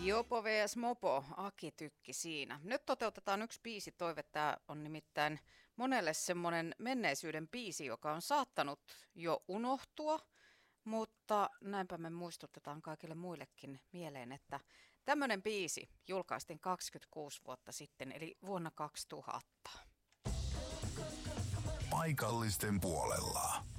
Jopo vs. Mopo, Aki Tykki siinä. Nyt toteutetaan yksi biisitoive. Tämä on nimittäin monelle semmoinen menneisyyden biisi, joka on saattanut jo unohtua, mutta näinpä me muistutetaan kaikille muillekin mieleen, että tämmöinen biisi julkaistiin 26 vuotta sitten, eli vuonna 2000. Paikallisten puolella.